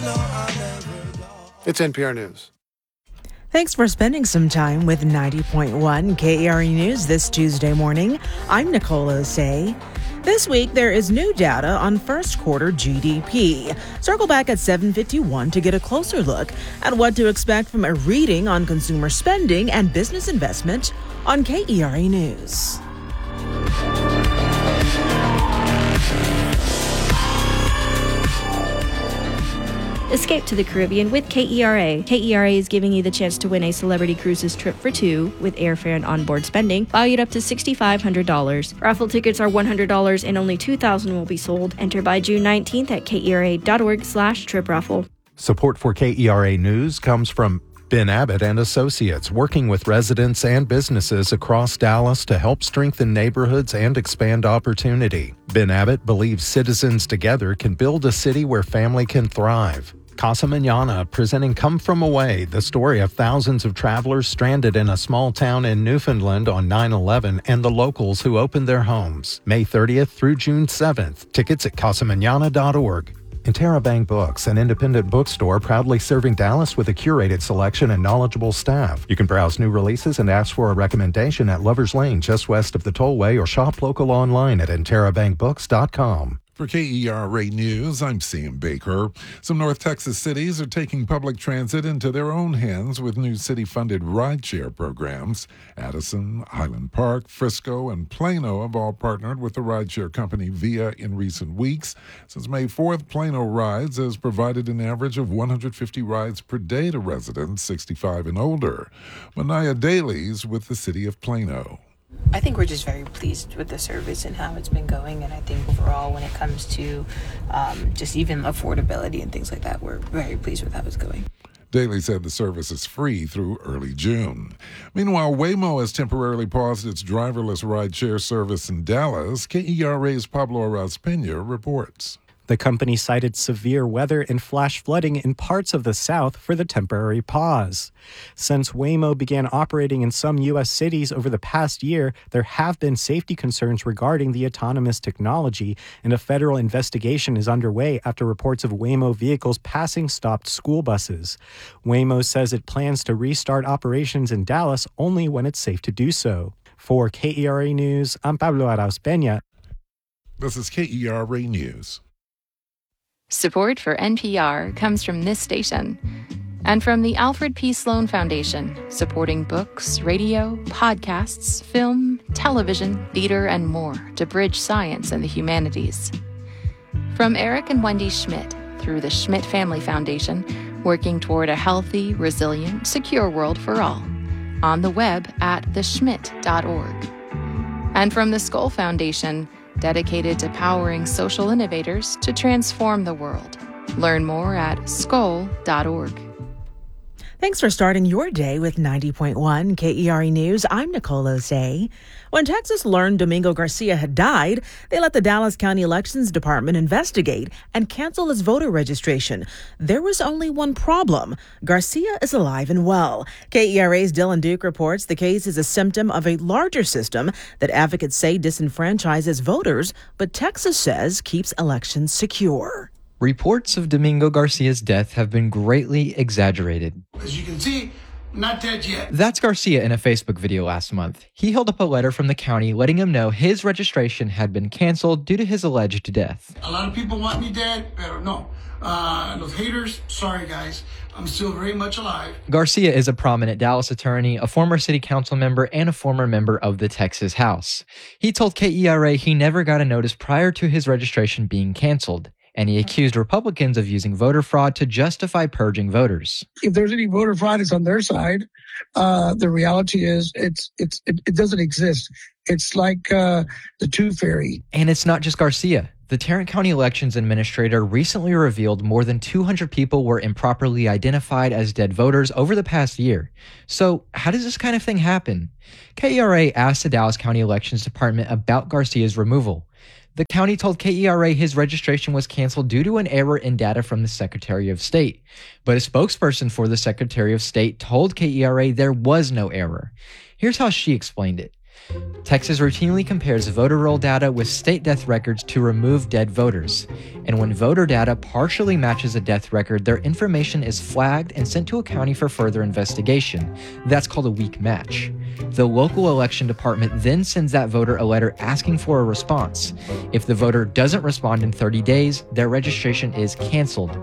It's NPR News. Thanks for spending some time with 90.1 KERE News this Tuesday morning. I'm Nicole Osei. This week, there is new data on first quarter GDP. Circle back at 7:51 to get a closer look at what to expect from a reading on consumer spending and business investment on KERE News. Escape to the Caribbean with KERA. KERA is giving you the chance to win a Celebrity Cruises trip for two with airfare and onboard spending, valued up to $6,500. Raffle tickets are $100 and only 2,000 will be sold. Enter by June 19th at kera.org/trip-raffle. Support for KERA News comes from Ben Abbott and Associates, working with residents and businesses across Dallas to help strengthen neighborhoods and expand opportunity. Ben Abbott believes citizens together can build a city where family can thrive. Casa Mañana presenting Come From Away, the story of thousands of travelers stranded in a small town in Newfoundland on 9/11 and the locals who opened their homes. May 30th through June 7th. Tickets at casamañana.org. Interabang Books, an independent bookstore proudly serving Dallas with a curated selection and knowledgeable staff. You can browse new releases and ask for a recommendation at Lover's Lane, just west of the Tollway, or shop local online at interabangbooks.com. For KERA News, I'm Sam Baker. Some North Texas cities are taking public transit into their own hands with new city-funded rideshare programs. Addison, Highland Park, Frisco, and Plano have all partnered with the rideshare company Via in recent weeks. Since May 4th, Plano Rides has provided an average of 150 rides per day to residents 65 and older. Manaya Daly's with the city of Plano. I think we're just very pleased with the service and how it's been going, and I think overall when it comes to just even affordability and things like that, we're very pleased with how it's going. Daly said the service is free through early June. Meanwhile, Waymo has temporarily paused its driverless rideshare service in Dallas. KERA's Pablo Araz-Pena reports. The company cited severe weather and flash flooding in parts of the South for the temporary pause. Since Waymo began operating in some U.S. cities over the past year, there have been safety concerns regarding the autonomous technology, and a federal investigation is underway after reports of Waymo vehicles passing stopped school buses. Waymo says it plans to restart operations in Dallas only when it's safe to do so. For KERA News, I'm Pablo Araz-Pena. This is KERA News. Support for NPR comes from this station and from the Alfred P. Sloan Foundation, supporting books, radio, podcasts, film, television, theater, and more to bridge science and the humanities. From Eric and Wendy Schmidt through the Schmidt Family Foundation, working toward a healthy, resilient, secure world for all. On the web at theschmidt.org. And from the Skoll Foundation, dedicated to powering social innovators to transform the world. Learn more at skoll.org. Thanks for starting your day with 90.1 KERE News. I'm Nicole Osei. When Texas learned Domingo Garcia had died, they let the Dallas County Elections Department investigate and cancel his voter registration. There was only one problem. Garcia is alive and well. KERA's Dylan Duke reports the case is a symptom of a larger system that advocates say disenfranchises voters, but Texas says keeps elections secure. Reports of Domingo Garcia's death have been greatly exaggerated. As you can see, not dead yet. That's Garcia in a Facebook video last month. He held up a letter from the county letting him know his registration had been canceled due to his alleged death. A lot of people want me dead, but no. Those haters, sorry guys, I'm still very much alive. Garcia is a prominent Dallas attorney, a former city council member, and a former member of the Texas House. He told KERA he never got a notice prior to his registration being canceled, and he accused Republicans of using voter fraud to justify purging voters. If there's any voter fraud, it's on their side. The reality is it doesn't exist. It's like the Tooth Fairy. And it's not just Garcia. The Tarrant County Elections Administrator recently revealed more than 200 people were improperly identified as dead voters over the past year. So how does this kind of thing happen? KERA asked the Dallas County Elections Department about Garcia's removal. The county told KERA his registration was canceled due to an error in data from the Secretary of State. But a spokesperson for the Secretary of State told KERA there was no error. Here's how she explained it. Texas routinely compares voter roll data with state death records to remove dead voters. And when voter data partially matches a death record, their information is flagged and sent to a county for further investigation. That's called a weak match. The local election department then sends that voter a letter asking for a response. If the voter doesn't respond in 30 days, their registration is canceled.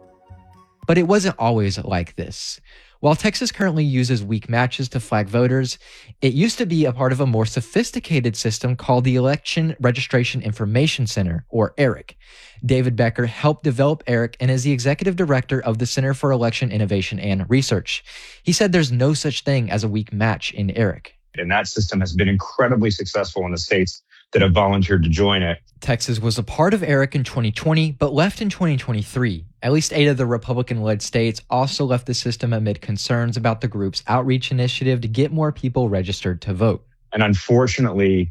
But it wasn't always like this. While Texas currently uses weak matches to flag voters, it used to be a part of a more sophisticated system called the Election Registration Information Center, or ERIC. David Becker helped develop ERIC and is the executive director of the Center for Election Innovation and Research. He said there's no such thing as a weak match in ERIC. And that system has been incredibly successful in the states that have volunteered to join it. Texas was a part of ERIC in 2020, but left in 2023. At least 8 of the Republican-led states also left the system amid concerns about the group's outreach initiative to get more people registered to vote. And unfortunately,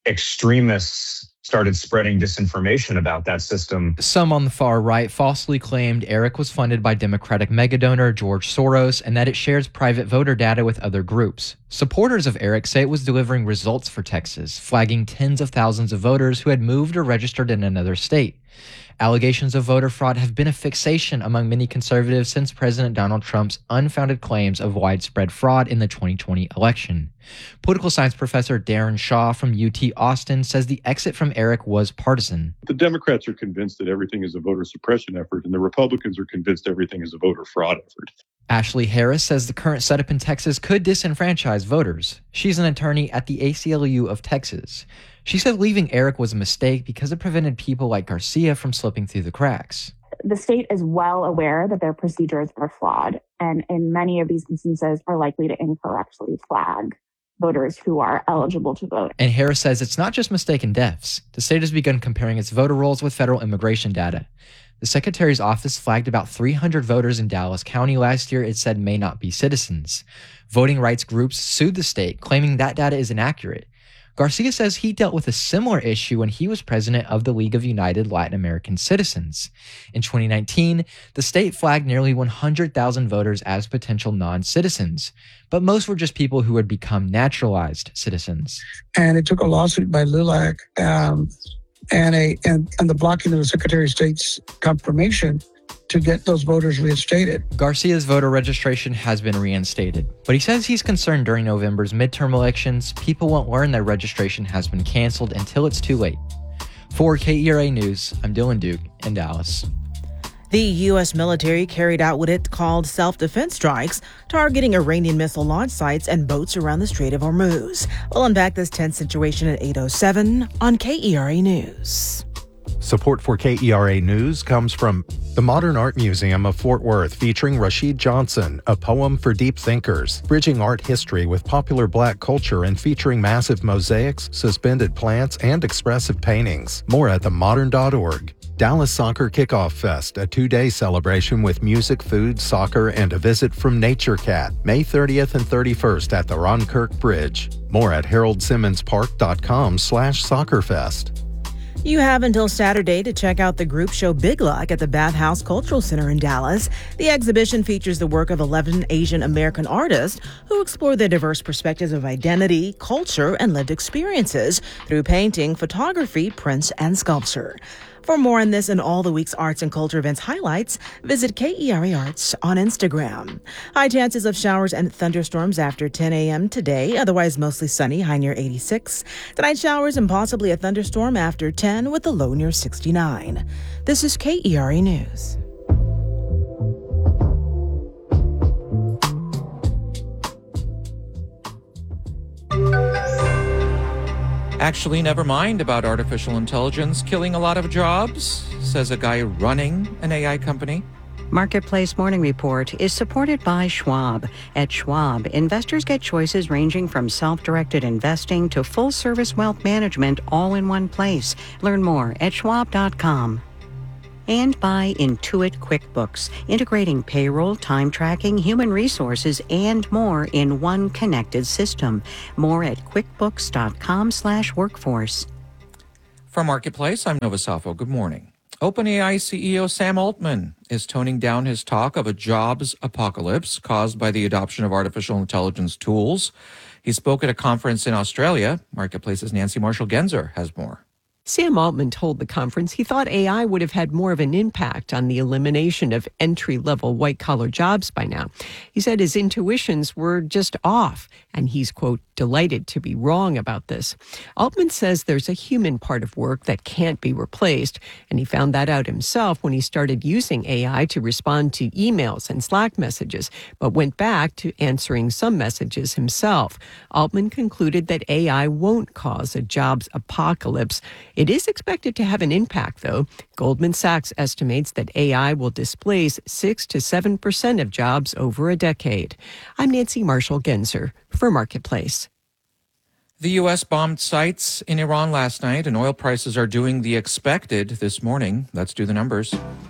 extremists started spreading disinformation about that system. Some on the far right falsely claimed ERIC was funded by Democratic megadonor George Soros and that it shares private voter data with other groups. Supporters of ERIC say it was delivering results for Texas, flagging tens of thousands of voters who had moved or registered in another state. Allegations of voter fraud have been a fixation among many conservatives since President Donald Trump's unfounded claims of widespread fraud in the 2020 election. Political science professor Darren Shaw from UT Austin says the exit from ERIC was partisan. The Democrats are convinced that everything is a voter suppression effort, and the Republicans are convinced everything is a voter fraud effort. Ashley Harris says the current setup in Texas could disenfranchise voters. She's an attorney at the ACLU of Texas. She said leaving ERIC was a mistake because it prevented people like Garcia from slipping through the cracks. The state is well aware that their procedures are flawed, and in many of these instances are likely to incorrectly flag voters who are eligible to vote. And Harris says it's not just mistaken deaths. The state has begun comparing its voter rolls with federal immigration data. The Secretary's office flagged about 300 voters in Dallas County last year it said may not be citizens. Voting rights groups sued the state, claiming that data is inaccurate. Garcia says he dealt with a similar issue when he was president of the League of United Latin American Citizens. In 2019, the state flagged nearly 100,000 voters as potential non-citizens, but most were just people who had become naturalized citizens. And it took a lawsuit by LULAC and the blocking of the Secretary of State's confirmation to get those voters reinstated. Garcia's voter registration has been reinstated, but he says he's concerned during November's midterm elections, people won't learn their registration has been canceled until it's too late. For KERA News, I'm Dylan Duke in Dallas. The U.S. military carried out what it called self-defense strikes, targeting Iranian missile launch sites and boats around the Strait of Hormuz. We'll unpack this tense situation at 8:07 on KERA News. Support for KERA News comes from the Modern Art Museum of Fort Worth, featuring Rashid Johnson, A Poem for Deep Thinkers, bridging art history with popular Black culture and featuring massive mosaics, suspended plants, and expressive paintings. More at themodern.org. Dallas Soccer Kickoff Fest, a 2-day celebration with music, food, soccer, and a visit from Nature Cat, May 30th and 31st at the Ron Kirk Bridge. More at haroldsimmonspark.com/soccerfest. You have until Saturday to check out the group show Big Luck at the Bathhouse Cultural Center in Dallas. The exhibition features the work of 11 Asian American artists who explore their diverse perspectives of identity, culture, and lived experiences through painting, photography, prints, and sculpture. For more on this and all the week's arts and culture events highlights, visit KERA Arts on Instagram. High chances of showers and thunderstorms after 10 a.m. today, otherwise mostly sunny, high near 86. Tonight, showers and possibly a thunderstorm after 10 with a low near 69. This is KERA News. Actually, never mind about artificial intelligence killing a lot of jobs, says a guy running an AI company. Marketplace Morning Report is supported by Schwab. At Schwab, investors get choices ranging from self-directed investing to full-service wealth management all in one place. Learn more at schwab.com. And by Intuit QuickBooks, integrating payroll, time tracking, human resources, and more in one connected system. More at quickbooks.com/workforce. From Marketplace, I'm Nova Safo. Good morning. OpenAI CEO Sam Altman is toning down his talk of a jobs apocalypse caused by the adoption of artificial intelligence tools. He spoke at a conference in Australia. Marketplace's Nancy Marshall-Genzer has more. Sam Altman told the conference he thought AI would have had more of an impact on the elimination of entry-level white-collar jobs by now. He said his intuitions were just off, and he's, quote, delighted to be wrong about this. Altman says there's a human part of work that can't be replaced, and he found that out himself when he started using AI to respond to emails and Slack messages, but went back to answering some messages himself. Altman concluded that AI won't cause a jobs apocalypse. It is expected to have an impact, though. Goldman Sachs estimates that AI will displace 6 to 7% of jobs over a decade. I'm Nancy Marshall-Genzer for Marketplace. The U.S. bombed sites in Iran last night, and oil prices are doing the expected this morning. Let's do the numbers.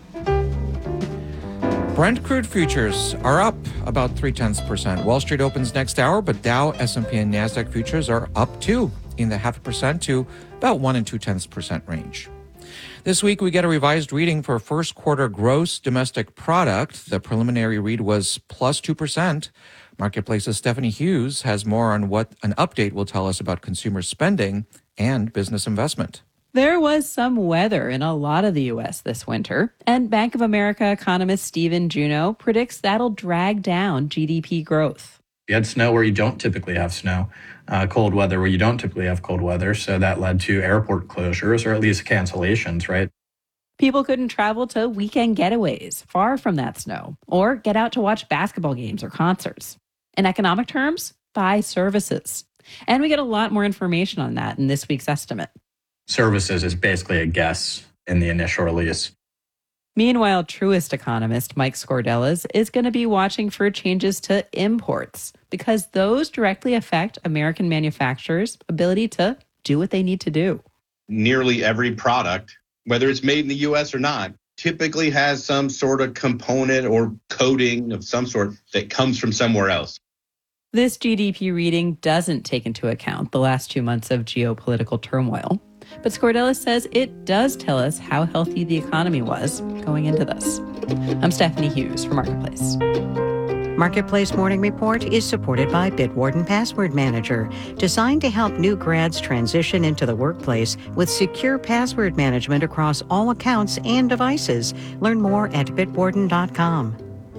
Brent crude futures are up about 0.3%. Wall Street opens next hour, but Dow, S&P, and NASDAQ futures are up too, in the 0.5% to about 1 2/10% range. This week, we get a revised reading for first quarter gross domestic product. The preliminary read was plus 2%. Marketplace's Stephanie Hughes has more on what an update will tell us about consumer spending and business investment. There was some weather in a lot of the U.S. this winter, and Bank of America economist Stephen Juneau predicts that'll drag down GDP growth. You had snow where you don't typically have snow, cold weather where you don't typically have cold weather, so that led to airport closures or at least cancellations, right? People couldn't travel to weekend getaways far from that snow or get out to watch basketball games or concerts. In economic terms, buy services. And we get a lot more information on that in this week's estimate. Services is basically a guess in the initial release. Meanwhile, Truist economist Mike Scordelis is going to be watching for changes to imports because those directly affect American manufacturers' ability to do what they need to do. Nearly every product, whether it's made in the U.S. or not, typically has some sort of component or coating of some sort that comes from somewhere else. This GDP reading doesn't take into account the last 2 months of geopolitical turmoil. But Scordelis says it does tell us how healthy the economy was going into this. I'm Stephanie Hughes for Marketplace. Marketplace Morning Report is supported by Bitwarden Password Manager, designed to help new grads transition into the workplace with secure password management across all accounts and devices. Learn more at bitwarden.com.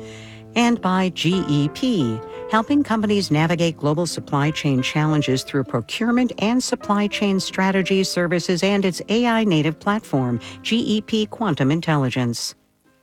And by GEP, helping companies navigate global supply chain challenges through procurement and supply chain strategies, services, and its AI-native platform, GEP Quantum Intelligence.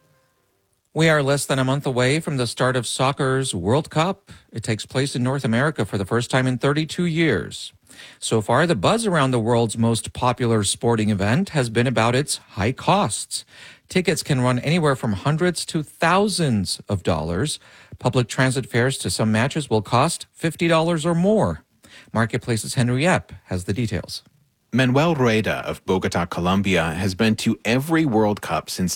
We are less than a month away from the start of soccer's World Cup. It takes place in North America for the first time in 32 years. So far, the buzz around the world's most popular sporting event has been about its high costs. Tickets can run anywhere from hundreds to thousands of dollars. Public transit fares to some matches will cost $50 or more. Marketplace's Henry Epp has the details. Manuel Rueda of Bogota, Colombia, has been to every World Cup since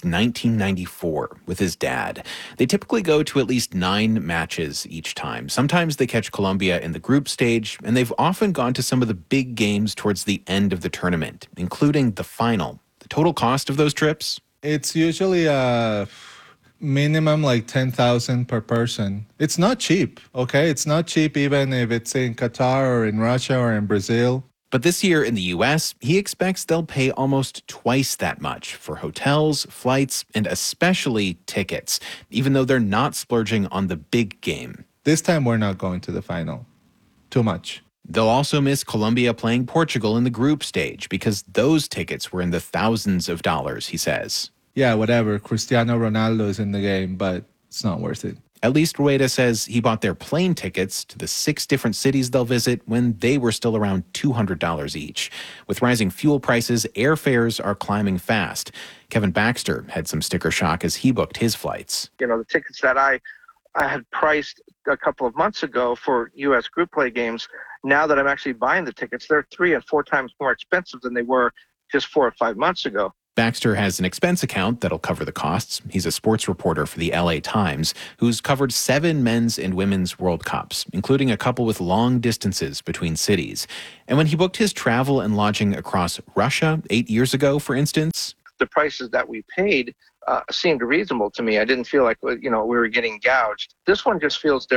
1994 with his dad. They typically go to at least 9 matches each time. Sometimes they catch Colombia in the group stage, and they've often gone to some of the big games towards the end of the tournament, including the final. The total cost of those trips? It's usually a minimum like $10,000 per person. It's not cheap, okay? It's not cheap even if it's in Qatar or in Russia or in Brazil. But this year in the U.S., he expects they'll pay almost twice that much for hotels, flights, and especially tickets, even though they're not splurging on the big game. This time we're not going to the final. Too much. They'll also miss Colombia playing Portugal in the group stage because those tickets were in the thousands of dollars, he says. Yeah, whatever. Cristiano Ronaldo is in the game, but it's not worth it. At least Rueda says he bought their plane tickets to the 6 different cities they'll visit when they were still around $200 each. With rising fuel prices, airfares are climbing fast. Kevin Baxter had some sticker shock as he booked his flights. You know, the tickets that I had priced a couple of months ago for U.S. group play games, now that I'm actually buying the tickets, they're 3 and 4 times more expensive than they were just 4 or 5 months ago. Baxter has an expense account that'll cover the costs. He's a sports reporter for the LA Times who's covered 7 men's and women's World Cups, including a couple with long distances between cities. And when he booked his travel and lodging across Russia 8 years ago, for instance, the prices that we paid seemed reasonable to me. I didn't feel like, we were getting gouged. This one just feels different.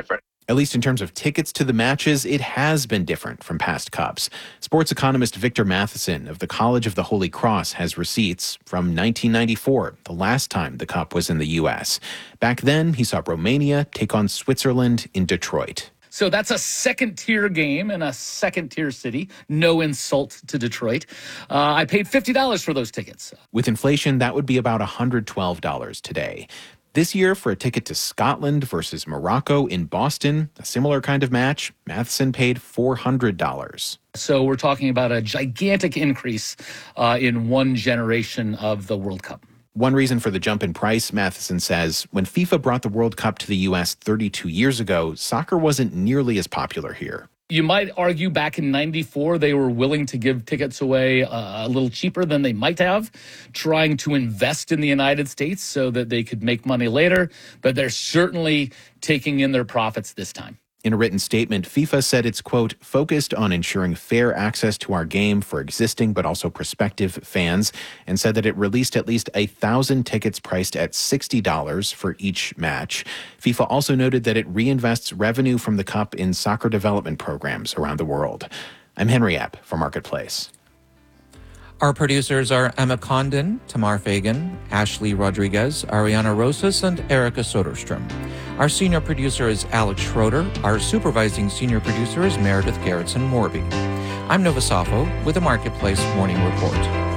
At least in terms of tickets to the matches, it has been different from past Cups. Sports economist Victor Matheson of the College of the Holy Cross has receipts from 1994, the last time the Cup was in the U.S. Back then, he saw Romania take on Switzerland in Detroit. So that's a second-tier game in a second-tier city. No insult to Detroit. I paid $50 for those tickets. With inflation, that would be about $112 today. This year, for a ticket to Scotland versus Morocco in Boston, a similar kind of match, Matheson paid $400. So we're talking about a gigantic increase in one generation of the World Cup. One reason for the jump in price, Matheson says, when FIFA brought the World Cup to the U.S. 32 years ago, soccer wasn't nearly as popular here. You might argue back in 94, they were willing to give tickets away a little cheaper than they might have, trying to invest in the United States so that they could make money later. But they're certainly taking in their profits this time. In a written statement, FIFA said it's, quote, focused on ensuring fair access to our game for existing but also prospective fans, and said that it released at least 1,000 tickets priced at $60 for each match. FIFA also noted that it reinvests revenue from the Cup in soccer development programs around the world. I'm Henry Epp for Marketplace. Our producers are Emma Condon, Tamar Fagan, Ashley Rodriguez, Ariana Rosas, and Erica Soderstrom. Our senior producer is Alex Schroeder. Our supervising senior producer is Meredith Gerritsen-Morby. I'm Nova Safo with the Marketplace Morning Report.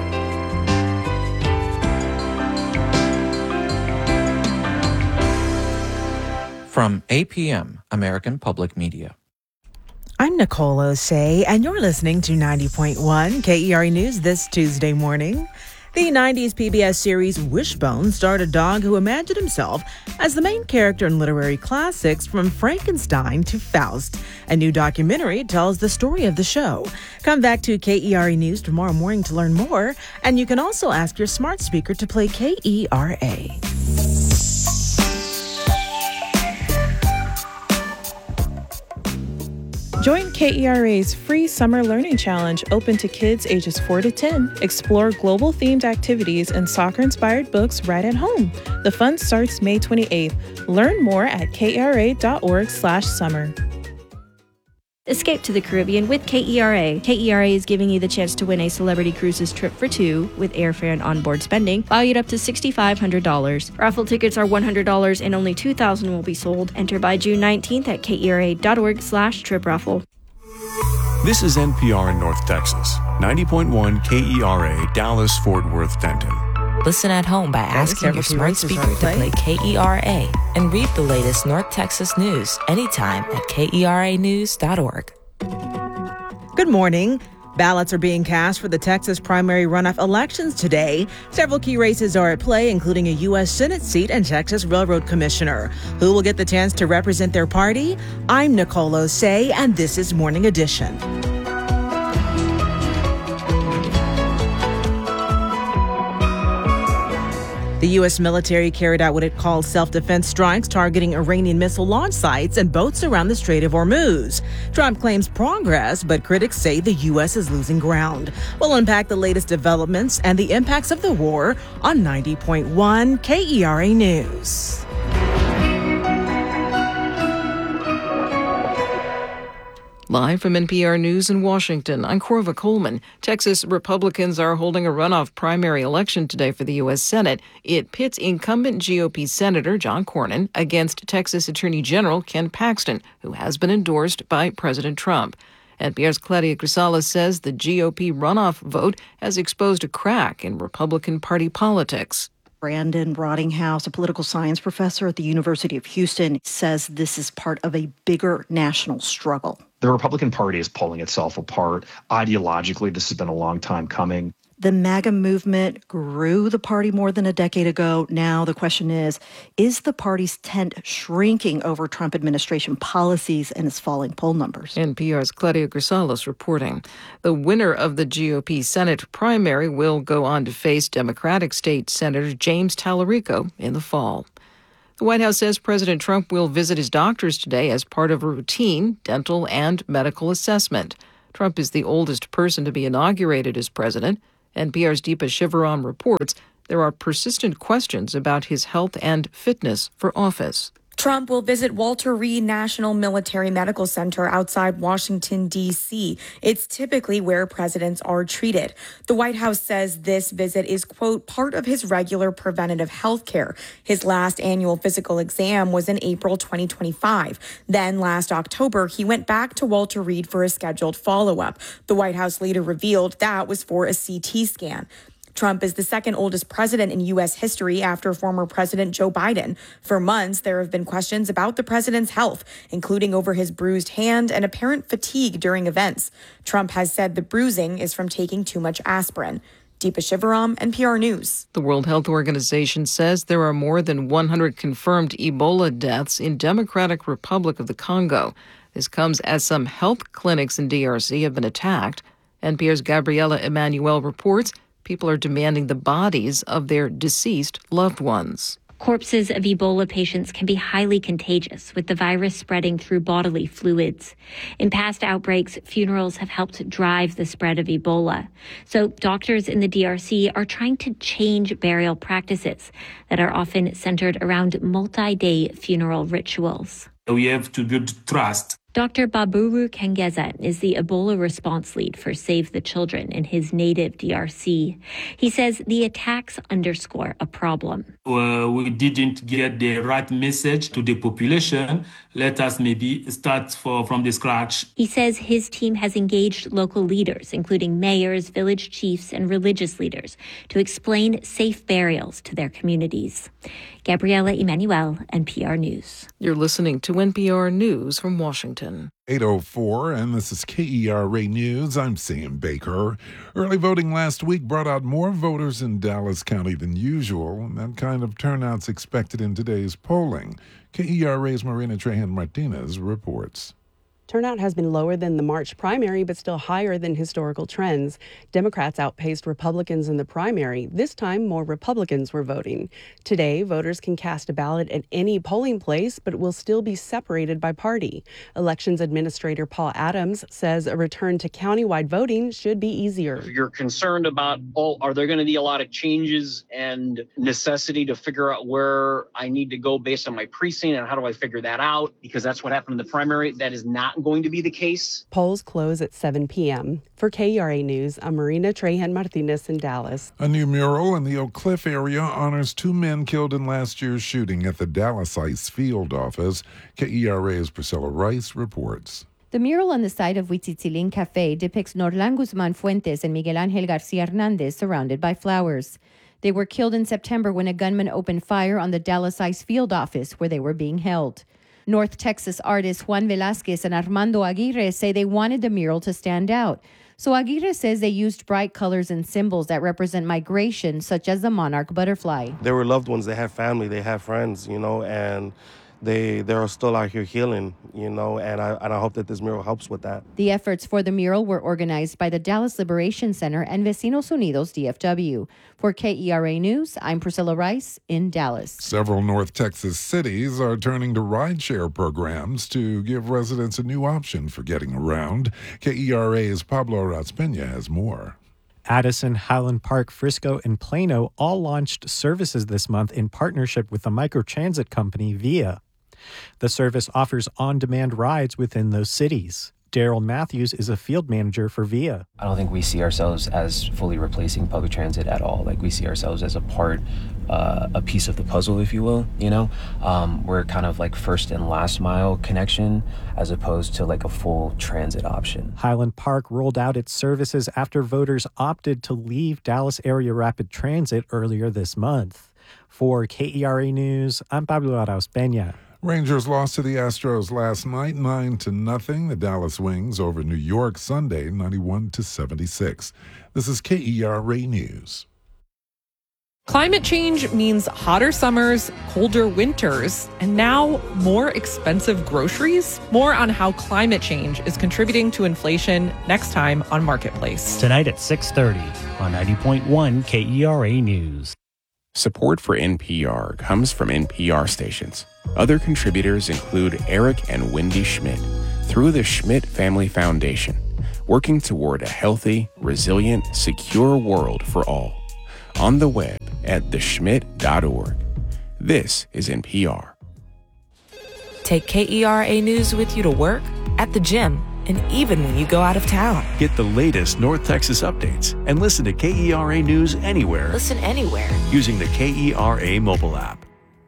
From APM, American Public Media. I'm Nicole Osei, and you're listening to 90.1 KERE News this Tuesday morning. The 90s PBS series Wishbone starred a dog who imagined himself as the main character in literary classics from Frankenstein to Faust. A new documentary tells the story of the show. Come back to KERE News tomorrow morning to learn more, and you can also ask your smart speaker to play KERA. Join KERA's free Summer Learning Challenge open to kids ages 4 to 10. Explore global-themed activities and soccer-inspired books right at home. The fun starts May 28th. Learn more at kera.org/summer. Escape to the Caribbean with KERA. KERA is giving you the chance to win a Celebrity Cruises trip for two with airfare and onboard spending, valued up to $6,500. Raffle tickets are $100 and only 2,000 will be sold. Enter by June 19th at kera.org/trip-raffle. This is NPR in North Texas, 90.1 KERA, Dallas, Fort Worth, Denton. Listen at home by asking your smart speaker to play KERA and read the latest North Texas news anytime at KERAnews.org. Good morning. Ballots are being cast for the Texas primary runoff elections today. Several key races are at play, including a U.S. Senate seat and Texas Railroad Commissioner. Who will get the chance to represent their party? I'm Nicole Osei, and this is Morning Edition. The U.S. military carried out what it called self-defense strikes targeting Iranian missile launch sites and boats around the Strait of Hormuz. Trump claims progress, but critics say the U.S. is losing ground. We'll unpack the latest developments and the impacts of the war on 90.1 KERA News. Live from NPR News in Washington, I'm Corva Coleman. Texas Republicans are holding a runoff primary election today for the U.S. Senate. It pits incumbent GOP Senator John Cornyn against Texas Attorney General Ken Paxton, who has been endorsed by President Trump. NPR's Claudia Grisales says the GOP runoff vote has exposed a crack in Republican Party politics. Brandon Rottinghouse, a political science professor at the University of Houston, says this is part of a bigger national struggle. The Republican Party is pulling itself apart. Ideologically, this has been a long time coming. The MAGA movement grew the party more than a decade ago. Now the question is the party's tent shrinking over Trump administration policies and its falling poll numbers? NPR's Claudia Grisales reporting. The winner of the GOP Senate primary will go on to face Democratic State Senator James Tallarico in the fall. The White House says President Trump will visit his doctors today as part of a routine dental and medical assessment. Trump is the oldest person to be inaugurated as president. NPR's Deepa Shivaram reports there are persistent questions about his health and fitness for office. Trump will visit Walter Reed National Military Medical Center outside Washington, D.C. It's typically where presidents are treated. The White House says this visit is, quote, part of his regular preventative health care. His last annual physical exam was in April 2025. Then last October, he went back to Walter Reed for a scheduled follow-up. The White House later revealed that was for a CT scan. Trump is the second oldest president in U.S. history after former President Joe Biden. For months, there have been questions about the president's health, including over his bruised hand and apparent fatigue during events. Trump has said the bruising is from taking too much aspirin. Deepa Shivaram, NPR News. The World Health Organization says there are more than 100 confirmed Ebola deaths in Democratic Republic of the Congo. This comes as some health clinics in DRC have been attacked. NPR's Gabriela Emanuel reports people are demanding the bodies of their deceased loved ones. Corpses of Ebola patients can be highly contagious, with the virus spreading through bodily fluids. In past outbreaks, funerals have helped drive the spread of Ebola. So doctors in the DRC are trying to change burial practices that are often centered around multi-day funeral rituals. We have to build trust. Dr. Baburu Kengeza is the Ebola response lead for Save the Children in his native DRC. He says the attacks underscore a problem. We didn't get the right message to the population. Let us maybe start from the scratch. He says his team has engaged local leaders, including mayors, village chiefs, and religious leaders, to explain safe burials to their communities. Gabriela Emanuel, NPR News. You're listening to NPR News from Washington. 8:04, and this is KERA News. I'm Sam Baker. Early voting last week brought out more voters in Dallas County than usual, and that kind of turnout's expected in today's polling. KERA's Marina Trahan-Martinez reports. Turnout has been lower than the March primary, but still higher than historical trends. Democrats outpaced Republicans in the primary. This time, more Republicans were voting. Today, voters can cast a ballot at any polling place, but will still be separated by party. Elections Administrator Paul Adams says a return to countywide voting should be easier. If you're concerned about, are there going to be a lot of changes and necessity to figure out where I need to go based on my precinct and how do I figure that out? Because that's what happened in the primary. That is not going to be the case. Polls close at 7 p.m. For KERA News, I'm Marina Trahan-Martinez in Dallas. A new mural in the Oak Cliff area honors two men killed in last year's shooting at the Dallas ICE field office. KERA's Priscilla Rice reports. The mural on the side of Huitzitzilin Cafe depicts Norlan Guzman Fuentes and Miguel Ángel García Hernández surrounded by flowers. They were killed in September when a gunman opened fire on the Dallas ICE field office where they were being held. North Texas artists Juan Velázquez and Armando Aguirre say they wanted the mural to stand out. So Aguirre says they used bright colors and symbols that represent migration, such as the monarch butterfly. They were loved ones. They had family. They had friends, and they're still out here healing, and I hope that this mural helps with that. The efforts for the mural were organized by the Dallas Liberation Center and Vecinos Unidos DFW. For KERA News, I'm Priscilla Rice in Dallas. Several North Texas cities are turning to rideshare programs to give residents a new option for getting around. KERA's Pablo Razpena has more. Addison, Highland Park, Frisco, and Plano all launched services this month in partnership with the microtransit company Via. The service offers on-demand rides within those cities. Daryl Matthews is a field manager for Via. I don't think we see ourselves as fully replacing public transit at all. We see ourselves as a part, a piece of the puzzle, if you will, We're kind of like first and last mile connection as opposed to a full transit option. Highland Park rolled out its services after voters opted to leave Dallas Area Rapid Transit earlier this month. For KERA News, I'm Pablo Arauz-Peña. Rangers lost to the Astros last night, 9-0. The Dallas Wings over New York Sunday, 91-76. This is KERA News. Climate change means hotter summers, colder winters, and now more expensive groceries. More on how climate change is contributing to inflation next time on Marketplace. Tonight at 6:30 on 90.1 KERA News. Support for NPR comes from NPR stations. Other contributors include Eric and Wendy Schmidt through the Schmidt Family Foundation, working toward a healthy, resilient, secure world for all. On the web at theschmidt.org. This is NPR. Take KERA News with you to work, at the gym, and even when you go out of town. Get the latest North Texas updates and listen to KERA News anywhere. Listen anywhere. Using the KERA mobile app.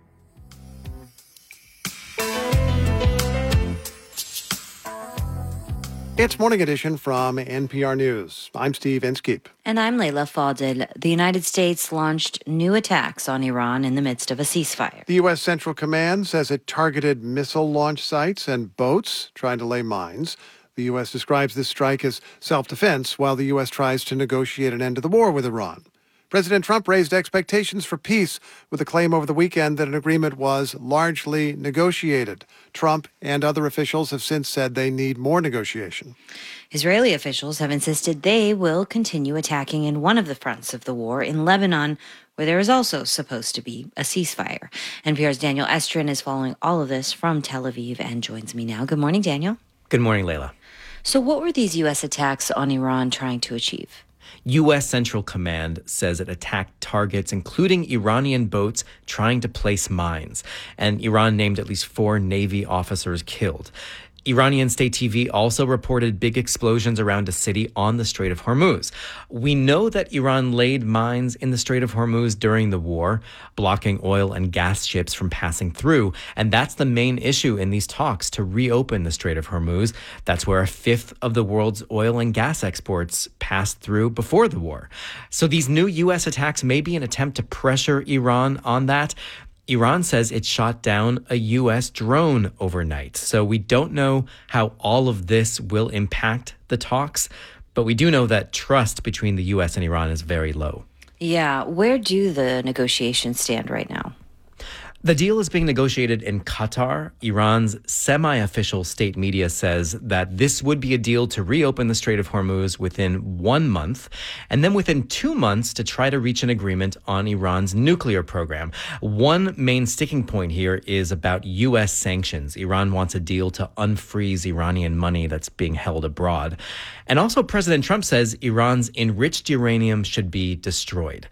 It's Morning Edition from NPR News. I'm Steve Inskeep. And I'm Layla Fadel. The United States launched new attacks on Iran in the midst of a ceasefire. The U.S. Central Command says it targeted missile launch sites and boats trying to lay mines. The U.S. describes this strike as self-defense while the U.S. tries to negotiate an end to the war with Iran. President Trump raised expectations for peace with a claim over the weekend that an agreement was largely negotiated. Trump and other officials have since said they need more negotiation. Israeli officials have insisted they will continue attacking in one of the fronts of the war in Lebanon, where there is also supposed to be a ceasefire. NPR's Daniel Estrin is following all of this from Tel Aviv and joins me now. Good morning, Daniel. Good morning, Layla. So what were these U.S. attacks on Iran trying to achieve? U.S. Central Command says it attacked targets, including Iranian boats trying to place mines. And Iran named at least 4 Navy officers killed. Iranian state TV also reported big explosions around a city on the Strait of Hormuz. We know that Iran laid mines in the Strait of Hormuz during the war, blocking oil and gas ships from passing through. And that's the main issue in these talks to reopen the Strait of Hormuz. That's where a fifth of the world's oil and gas exports passed through before the war. So these new U.S. attacks may be an attempt to pressure Iran on that. Iran says it shot down a U.S. drone overnight. So we don't know how all of this will impact the talks, but we do know that trust between the U.S. and Iran is very low. Yeah, where do the negotiations stand right now? The deal is being negotiated in Qatar. Iran's semi-official state media says that this would be a deal to reopen the Strait of Hormuz within 1 month, and then within 2 months to try to reach an agreement on Iran's nuclear program. One main sticking point here is about U.S. sanctions. Iran wants a deal to unfreeze Iranian money that's being held abroad. And also President Trump says Iran's enriched uranium should be destroyed.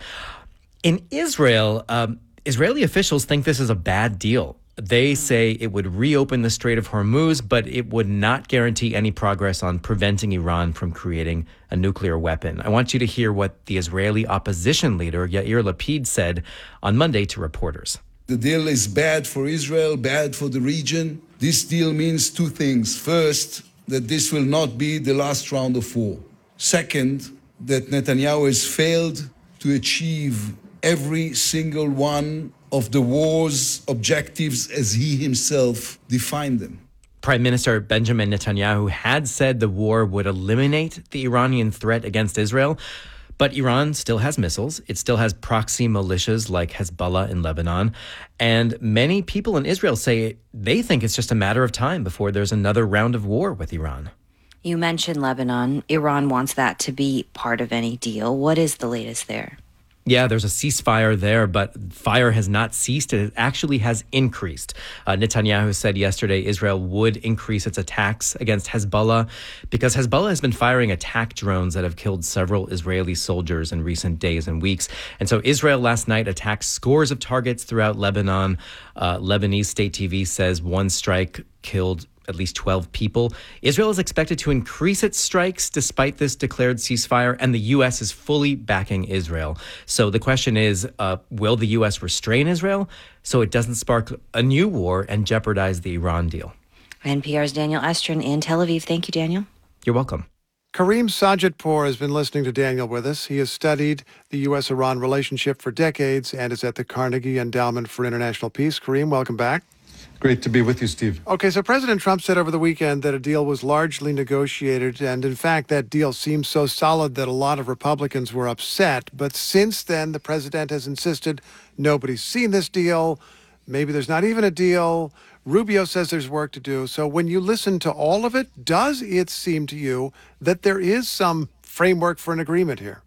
In Israel, Israeli officials think this is a bad deal. They say it would reopen the Strait of Hormuz, but it would not guarantee any progress on preventing Iran from creating a nuclear weapon. I want you to hear what the Israeli opposition leader, Yair Lapid, said on Monday to reporters. The deal is bad for Israel, bad for the region. This deal means 2 things. First, that this will not be the last round of war. Second, that Netanyahu has failed to achieve every single one of the war's objectives as he himself defined them. Prime Minister Benjamin Netanyahu had said the war would eliminate the Iranian threat against Israel, but Iran still has missiles. It still has proxy militias like Hezbollah in Lebanon. And many people in Israel say they think it's just a matter of time before there's another round of war with Iran. You mentioned Lebanon. Iran wants that to be part of any deal. What is the latest there? Yeah, there's a ceasefire there, but fire has not ceased. It actually has increased. Netanyahu said yesterday Israel would increase its attacks against Hezbollah because Hezbollah has been firing attack drones that have killed several Israeli soldiers in recent days and weeks. And so Israel last night attacked scores of targets throughout Lebanon. Lebanese state TV says one strike killed at least 12 people. Israel is expected to increase its strikes despite this declared ceasefire, and the U.S. is fully backing Israel. So the question is, will the U.S. restrain Israel so it doesn't spark a new war and jeopardize the Iran deal? NPR's Daniel Estrin in Tel Aviv. Thank you, Daniel. You're welcome. Kareem Sajidpour has been listening to Daniel with us. He has studied the U.S.-Iran relationship for decades and is at the Carnegie Endowment for International Peace. Kareem, welcome back. Great to be with you, Steve. Okay, so President Trump said over the weekend that a deal was largely negotiated, and in fact, that deal seemed so solid that a lot of Republicans were upset. But since then, the president has insisted nobody's seen this deal. Maybe there's not even a deal. Rubio says there's work to do. So when you listen to all of it, does it seem to you that there is some framework for an agreement here?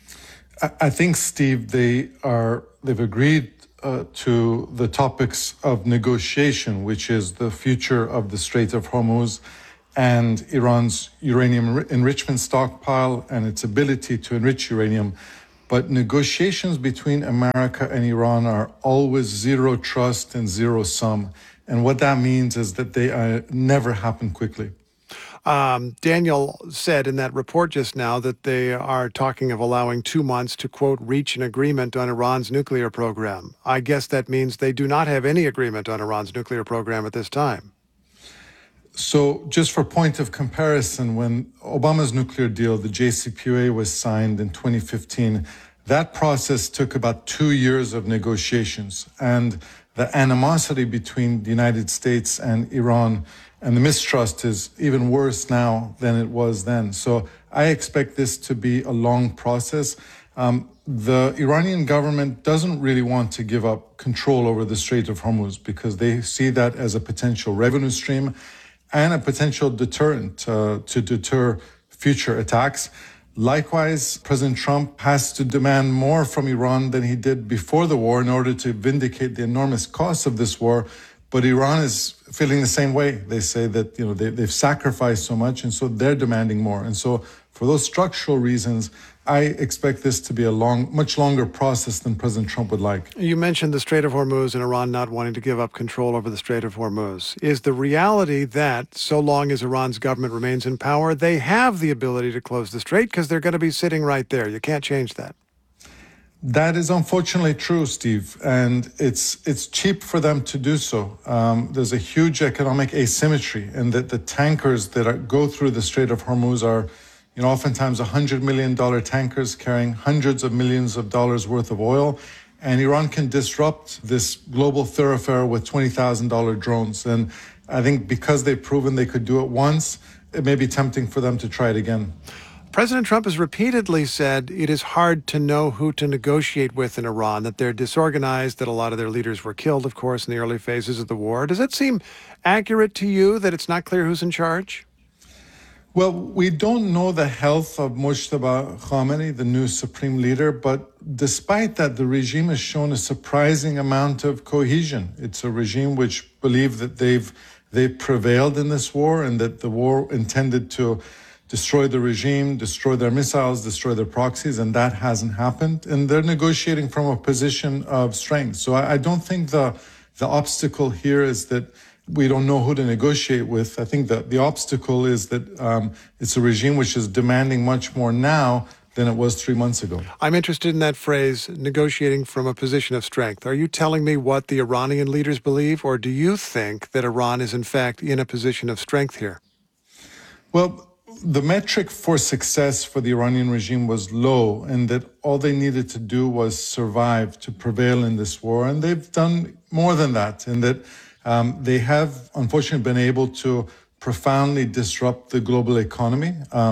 I think, Steve, they've agreed to the topics of negotiation, which is the future of the Strait of Hormuz and Iran's uranium enrichment stockpile and its ability to enrich uranium. But negotiations between America and Iran are always zero trust and zero sum. And what that means is that they never happen quickly. Daniel said in that report just now that they are talking of allowing 2 months to, quote, reach an agreement on Iran's nuclear program. I guess that means they do not have any agreement on Iran's nuclear program at this time. So just for point of comparison, when Obama's nuclear deal, the JCPOA, was signed in 2015, that process took about 2 years of negotiations. And the animosity between the United States and Iran and the mistrust is even worse now than it was then. So I expect this to be a long process. The Iranian government doesn't really want to give up control over the Strait of Hormuz because they see that as a potential revenue stream and a potential deterrent to deter future attacks. Likewise, President Trump has to demand more from Iran than he did before the war in order to vindicate the enormous costs of this war. But Iran is feeling the same way. They say that they've sacrificed so much, and so they're demanding more. And so for those structural reasons, I expect this to be a much longer process than President Trump would like. You mentioned the Strait of Hormuz and Iran not wanting to give up control over the Strait of Hormuz. Is the reality that so long as Iran's government remains in power, they have the ability to close the strait because they're going to be sitting right there? You can't change that. That is unfortunately true, Steve, and it's cheap for them to do so. There's a huge economic asymmetry in that the tankers that go through the Strait of Hormuz are oftentimes $100 million tankers carrying hundreds of millions of dollars worth of oil. And Iran can disrupt this global thoroughfare with $20,000 drones. And I think because they've proven they could do it once, it may be tempting for them to try it again. President Trump has repeatedly said it is hard to know who to negotiate with in Iran, that they're disorganized, that a lot of their leaders were killed, of course, in the early phases of the war. Does that seem accurate to you, that it's not clear who's in charge? Well, we don't know the health of Mojtaba Khamenei, the new supreme leader, but despite that, the regime has shown a surprising amount of cohesion. It's a regime which believe that they've prevailed in this war and that the war intended to destroy the regime, destroy their missiles, destroy their proxies, and that hasn't happened. And they're negotiating from a position of strength. So I don't think the obstacle here is that we don't know who to negotiate with. I think that the obstacle is that it's a regime which is demanding much more now than it was 3 months ago. I'm interested in that phrase, negotiating from a position of strength. Are you telling me what the Iranian leaders believe, or do you think that Iran is in fact in a position of strength here? Well, the metric for success for the Iranian regime was low, and that all they needed to do was survive to prevail in this war. And they've done more than that, in that they have, unfortunately, been able to profoundly disrupt the global economy,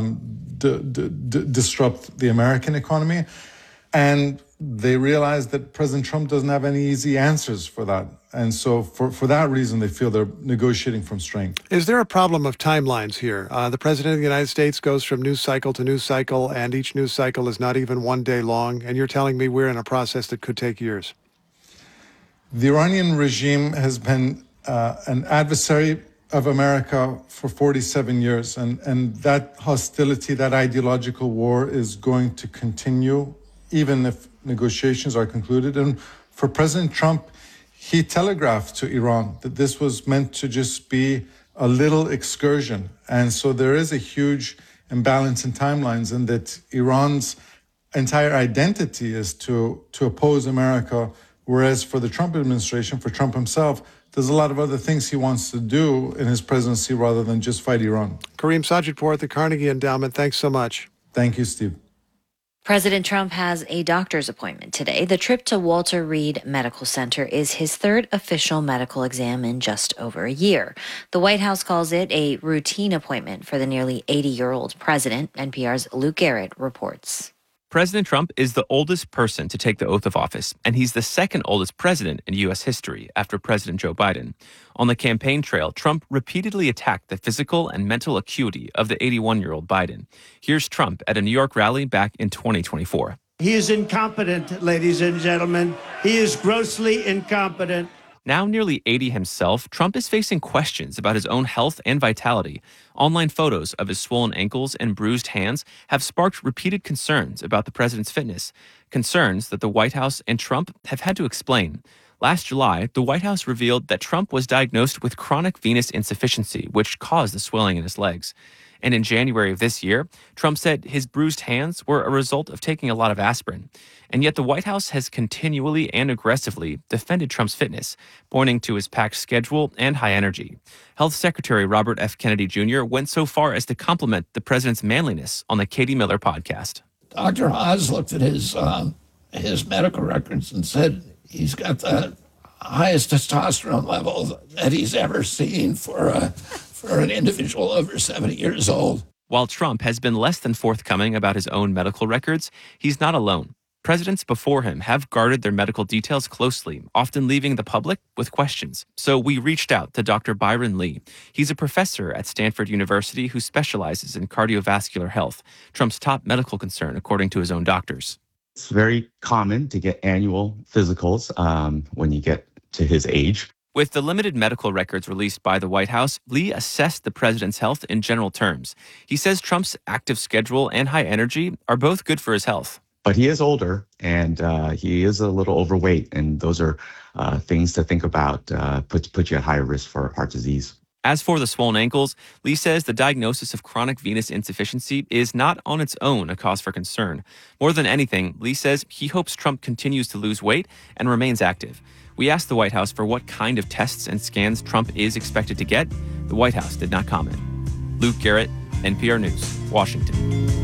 disrupt the American economy. And they realize that President Trump doesn't have any easy answers for that. And so for that reason, they feel they're negotiating from strength. Is there a problem of timelines here? The President of the United States goes from news cycle to news cycle, and each news cycle is not even 1 day long. And you're telling me we're in a process that could take years. The Iranian regime has been an adversary of America for 47 years. And that hostility, that ideological war is going to continue, even if negotiations are concluded. And for President Trump, he telegraphed to Iran that this was meant to just be a little excursion. And so there is a huge imbalance in timelines, and that Iran's entire identity is to oppose America, whereas for the Trump administration, for Trump himself, there's a lot of other things he wants to do in his presidency rather than just fight Iran. Kareem Sajidpour at the Carnegie Endowment, thanks so much. Thank you, Steve. President Trump has a doctor's appointment today. The trip to Walter Reed Medical Center is his third official medical exam in just over a year. The White House calls it a routine appointment for the nearly 80-year-old president. NPR's Luke Garrett reports. President Trump is the oldest person to take the oath of office, and he's the second oldest president in U.S. history after President Joe Biden. On the campaign trail, Trump repeatedly attacked the physical and mental acuity of the 81-year-old Biden. Here's Trump at a New York rally back in 2024. He is incompetent, ladies and gentlemen. He is grossly incompetent. Now nearly 80 himself, Trump is facing questions about his own health and vitality. Online photos of his swollen ankles and bruised hands have sparked repeated concerns about the president's fitness, concerns that the White House and Trump have had to explain. Last July, the White House revealed that Trump was diagnosed with chronic venous insufficiency, which caused the swelling in his legs. And in January of this year, Trump said his bruised hands were a result of taking a lot of aspirin. And yet the White House has continually and aggressively defended Trump's fitness, pointing to his packed schedule and high energy. Health Secretary Robert F. Kennedy Jr. went so far as to compliment the president's manliness on the Katie Miller podcast. Dr. Oz looked at his medical records and said he's got the highest testosterone level that he's ever seen for an individual over 70 years old. While Trump has been less than forthcoming about his own medical records, he's not alone. Presidents before him have guarded their medical details closely, often leaving the public with questions. So we reached out to Dr. Byron Lee. He's a professor at Stanford University who specializes in cardiovascular health, Trump's top medical concern, according to his own doctors. It's very common to get annual physicals when you get to his age. With the limited medical records released by the White House, Lee assessed the president's health in general terms. He says Trump's active schedule and high energy are both good for his health. But he is older, and he is a little overweight, and those are things to think about, put you at higher risk for heart disease. As for the swollen ankles, Lee says the diagnosis of chronic venous insufficiency is not on its own a cause for concern. More than anything, Lee says he hopes Trump continues to lose weight and remains active. We asked the White House for what kind of tests and scans Trump is expected to get. The White House did not comment. Luke Garrett, NPR News, Washington.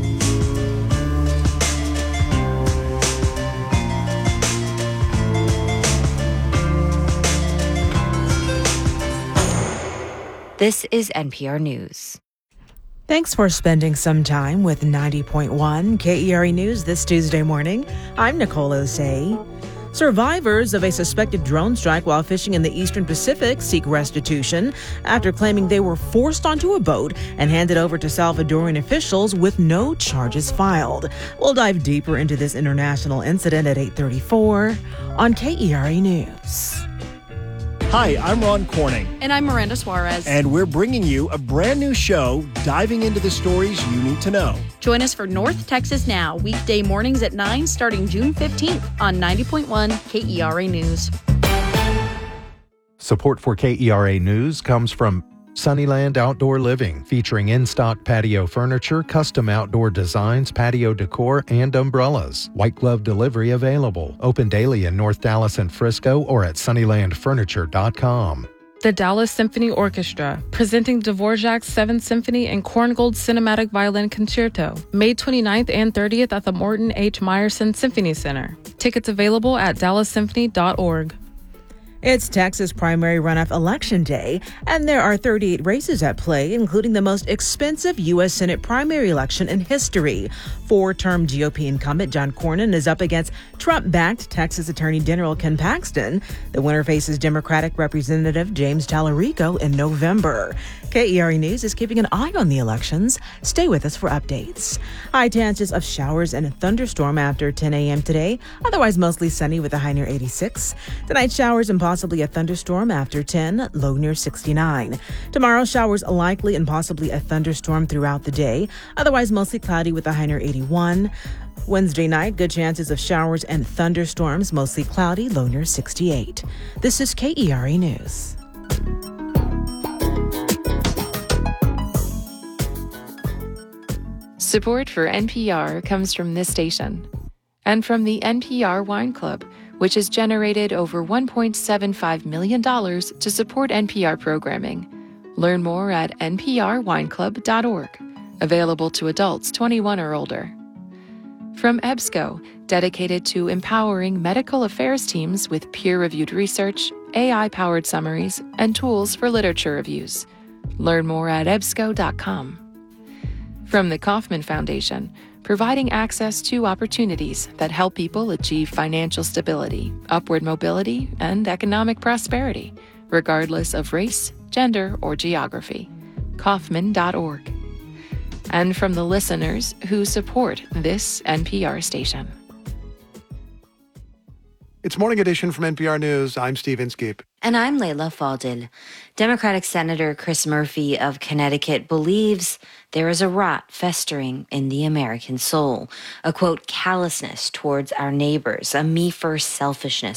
This is NPR News. Thanks for spending some time with 90.1 KERA News this Tuesday morning. I'm Nicole Osei. Survivors of a suspected drone strike while fishing in the Eastern Pacific seek restitution after claiming they were forced onto a boat and handed over to Salvadoran officials with no charges filed. We'll dive deeper into this international incident at 8:34 on KERA News. Hi, I'm Ron Corning. And I'm Miranda Suarez. And we're bringing you a brand new show diving into the stories you need to know. Join us for North Texas Now, weekday mornings at 9 starting June 15th on 90.1 KERA News. Support for KERA News comes from Sunnyland Outdoor Living, featuring in-stock patio furniture, custom outdoor designs, patio decor, and umbrellas. White glove delivery available. Open daily in North Dallas and Frisco or at sunnylandfurniture.com. The Dallas Symphony Orchestra, presenting Dvorak's 7th Symphony and Korngold Cinematic Violin Concerto, May 29th and 30th at the Morton H. Meyerson Symphony Center. Tickets available at dallassymphony.org. It's Texas primary runoff election day, and there are 38 races at play, including the most expensive U.S. Senate primary election in history. Four-term GOP incumbent John Cornyn is up against Trump-backed Texas Attorney General Ken Paxton. The winner faces Democratic Representative James Tallarico in November. KERA News is keeping an eye on the elections. Stay with us for updates. High chances of showers and a thunderstorm after 10 a.m. today. Otherwise mostly sunny with a high near 86. Tonight, showers and possibly a thunderstorm after 10, low near 69. Tomorrow, showers likely and possibly a thunderstorm throughout the day. Otherwise mostly cloudy with a high near 81. Wednesday night, good chances of showers and thunderstorms, mostly cloudy, low near 68. This is KERA News. Support for NPR comes from this station and from the NPR Wine Club, which has generated over $1.75 million to support NPR programming. Learn more at nprwineclub.org. Available to adults 21 or older. From EBSCO, dedicated to empowering medical affairs teams with peer-reviewed research, AI-powered summaries, and tools for literature reviews. Learn more at ebsco.com. From the Kauffman Foundation, providing access to opportunities that help people achieve financial stability, upward mobility, and economic prosperity, regardless of race, gender, or geography. Kauffman.org. And from the listeners who support this NPR station. It's Morning Edition from NPR News. I'm Steve Inskeep. And I'm Leila Fadil. Democratic Senator Chris Murphy of Connecticut believes there is a rot festering in the American soul, a, quote, callousness towards our neighbors, a me-first selfishness